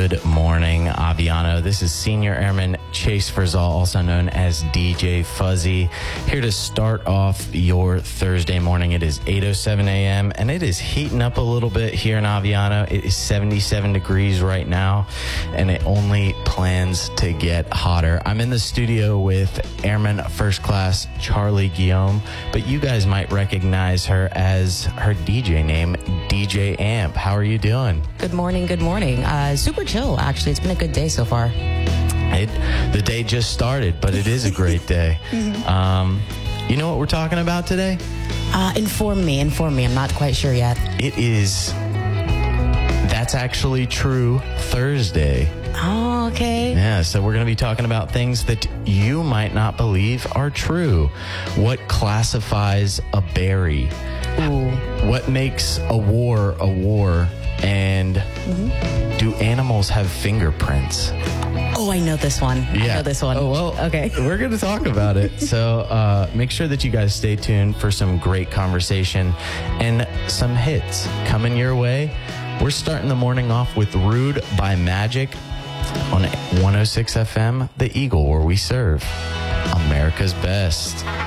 Good morning, Aviano. This is Senior Airman Chase Frizzall, also known as DJ Fuzzy, here to start off your Thursday morning. It is 8:07 a.m. and it is heating up a little bit here in Aviano. It is 77 degrees right now, and it only plans to get hotter. I'm in the studio with Airman First Class Charlie Guillaume, but you guys might recognize her as her DJ name, DJ Amp. How are you doing? Good morning. Super chill, actually. It's been a good day so far. The day just started, but it is a great day. You know what we're talking about today? Inform me. I'm not quite sure yet. It is That's Actually True Thursday. Oh, okay. Yeah, so we're going to be talking about things that you might not believe are true. What classifies a berry? Ooh. What makes a war a war? And do animals have fingerprints? Oh, I know this one. Yeah. I know this one. Oh, well, okay. We're going to talk about it. So make sure that you guys stay tuned for some great conversation and some hits coming your way. We're starting the morning off with Rude by Magic on 106 FM, The Eagle, where we serve America's best.